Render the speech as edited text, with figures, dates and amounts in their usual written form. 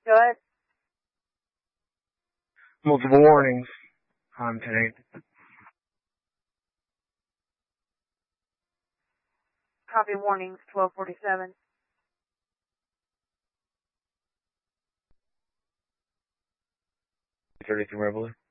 Go ahead. Multiple warnings on today. Copy warnings, 1247. $33 Rebel.